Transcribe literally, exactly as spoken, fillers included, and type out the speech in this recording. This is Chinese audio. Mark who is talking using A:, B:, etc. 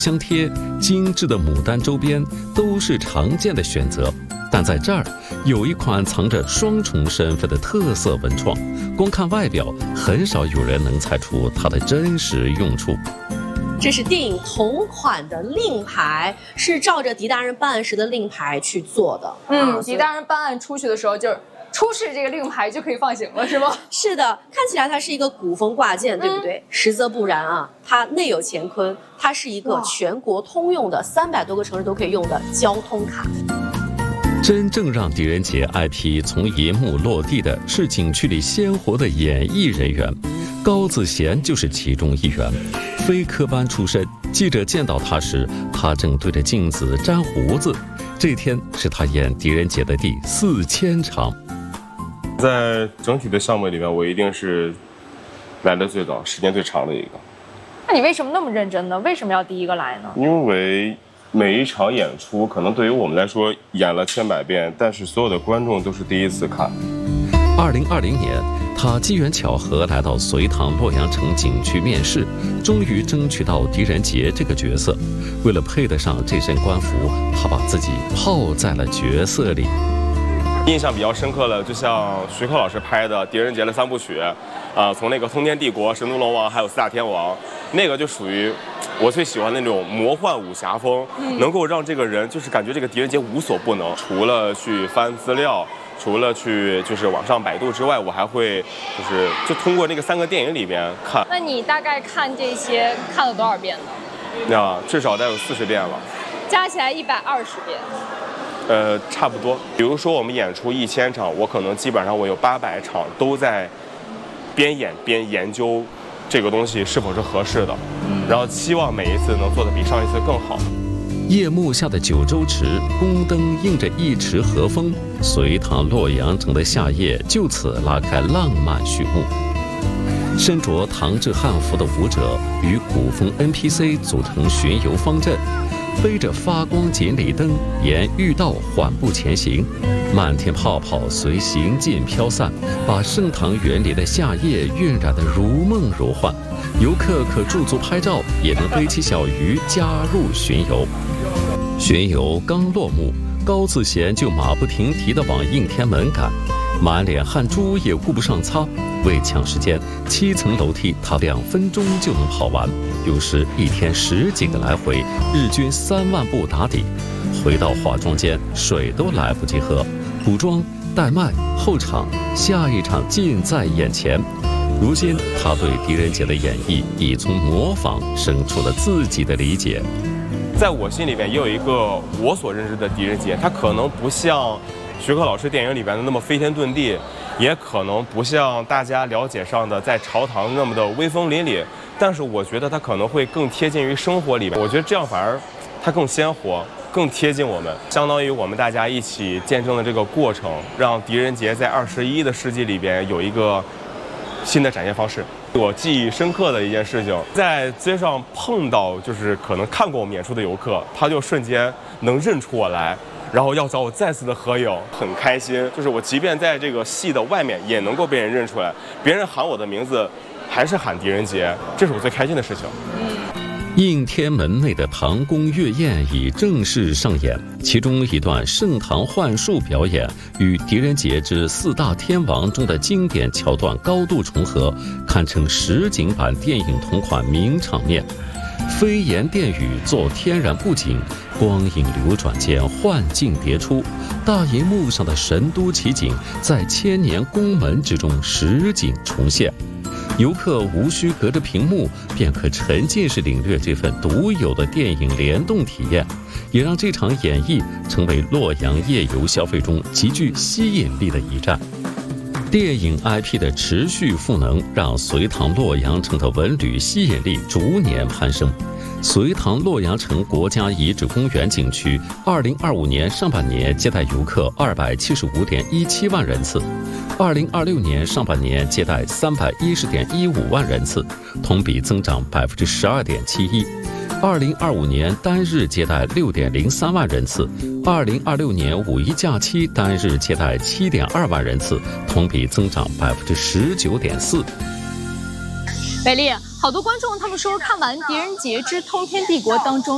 A: 香贴、精致的牡丹周边都是常见的选择，但在这儿有一款藏着双重身份的特色文创，光看外表，很少有人能猜出它的真实用处。
B: 这是电影同款的令牌，是照着狄大人办案时的令牌去做的。
C: 嗯，狄大人办案出去的时候就是。出示这个令牌就可以放行了，是吗？
B: 是的，看起来它是一个古风挂件，对不对？嗯、实则不然啊，它内有乾坤，它是一个全国通用的，三百多个城市都可以用的交通卡。
A: 真正让狄仁杰 I P 从银幕落地的是景区里鲜活的演艺人员，高子贤就是其中一员。非科班出身，记者见到他时，他正对着镜子粘胡子。这天是他演狄仁杰的第四千场。
D: 在整体的项目里面，我一定是来的最早、时间最长的一个。
C: 那你为什么那么认真呢？为什么要第一个来呢？
D: 因为每一场演出，可能对于我们来说演了千百遍，但是所有的观众都是第一次看。
A: 二零二零年，他机缘巧合来到隋唐洛阳城景区面试，终于争取到狄仁杰这个角色。为了配得上这身官服，他把自己泡在了角色里。
D: 印象比较深刻的，就像徐克老师拍的狄仁杰的三部曲，啊、呃，从那个通天帝国、神都龙王，还有四大天王，那个就属于我最喜欢的那种魔幻武侠风，嗯、能够让这个人就是感觉这个狄仁杰无所不能。除了去翻资料，除了去就是网上百度之外，我还会就是就通过那个三个电影里面看。
C: 那你大概看这些看了多少遍呢？
D: 那至少得有四十遍了，
C: 加起来一百二十遍。
D: 呃，差不多。比如说我们演出一千场，我可能基本上我有八百场都在边演边研究这个东西是否是合适的，然后期望每一次能做得比上一次更好。
A: 夜幕下的九州池，宫灯映着一池和风，隋唐洛阳城的夏夜就此拉开浪漫序幕。身着唐制汉服的舞者与古风 N P C 组成巡游方阵。背着发光锦鲤灯，沿御道缓步前行，漫天泡泡随行进飘散，把盛唐园里的夏夜晕染得如梦如幻。游客可驻足拍照，也能背起小鱼加入巡游。巡游刚落幕，高自贤就马不停蹄地往应天门赶，满脸汗珠也顾不上擦。为抢时间，七层楼梯他两分钟就能跑完，有时一天十几个来回，日均三万步打底。回到化妆间，水都来不及喝，补妆、带麦、后场，下一场近在眼前。如今他对狄仁杰的演绎已从模仿生出了自己的理解。
D: 在我心里面也有一个我所认知的狄仁杰，他可能不像徐克老师电影里边的那么飞天遁地，也可能不像大家了解上的在朝堂那么的威风凛凛，但是我觉得他可能会更贴近于生活里面。我觉得这样反而他更鲜活，更贴近我们，相当于我们大家一起见证了这个过程，让狄仁杰在二十一的世纪里边有一个新的展现方式。我记忆深刻的一件事情，在街上碰到就是可能看过我们演出的游客，他就瞬间能认出我来，然后要找我再次的合影，很开心。就是我即便在这个戏的外面也能够被人认出来，别人喊我的名字还是喊狄仁杰，这是我最开心的事情。
A: 应天门内的唐宫乐宴已正式上演，其中一段盛唐幻术表演与狄仁杰之四大天王中的经典桥段高度重合，堪称实景版电影同款名场面。飞檐殿宇做天然布景，光影流转间幻境迭出，大银幕上的神都奇景在千年宫门之中实景重现。游客无需隔着屏幕便可沉浸式领略这份独有的电影联动体验，也让这场演绎成为洛阳夜游消费中极具吸引力的一站。电影 I P 的持续赋能，让隋唐洛阳城的文旅吸引力逐年攀升。隋唐洛阳城国家遗址公园景区，二零二五年上半年接待游客二百七十五点一七万人次，二零二六年上半年接待三百一十点一五万人次，同比增长百分之十二点七一。二零二五年单日接待六点零三万人次，二零二六年五一假期单日接待七点二万人次，同比增长百分之十九点四。
C: 美丽，好多观众他们说看完《狄仁杰之通天帝国》当中。